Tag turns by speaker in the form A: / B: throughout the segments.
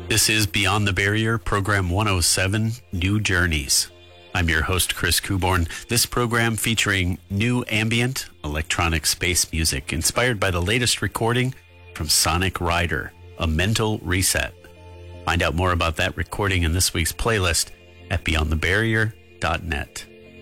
A: This is Beyond the Barrier, Program 107, New Journeys. I'm your host, Chris Kuborn. This program featuring new ambient electronic space music inspired by the latest recording from Sonic Rider, A Mental Reset. Find out more about that recording in this week's playlist at beyondthebarrier.net.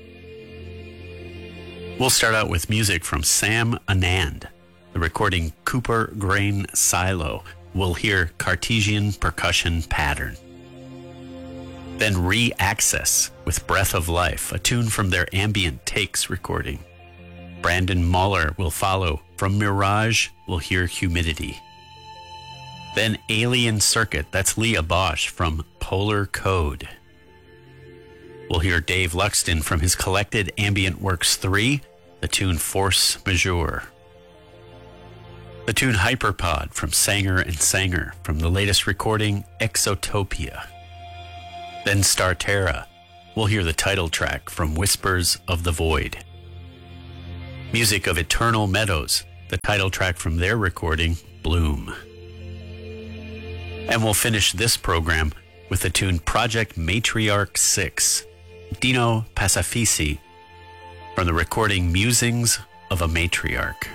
A: We'll start out with music from Sam Anand, the recording Cooper Grain Silo. We'll hear Cartesian Percussion Pattern. Then Re-Access with Breath of Life, a tune from their Ambient Takes recording. Brandon Mahler will follow. From Mirage, we'll hear Humidity. Then Alien Circuit, that's Leah Bosch from Polar Code. We'll hear Dave Luxton from his Collected Ambient Works 3, the tune Force Majeure. The tune Hyperpod from Sanger and Sanger from the latest recording Exotopia. Then Starterra, we'll hear the title track from Whispers of the Void. Music of Eternal Meadows, the title track from their recording Bloom. And we'll finish this program with the tune Project Matriarch 6, Dino Pacifici, from the recording Musings of a Matriarch.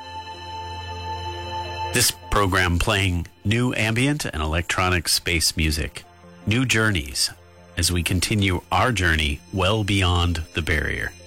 A: This program playing new ambient and electronic space music, New Journeys, as we continue our journey well beyond the barrier.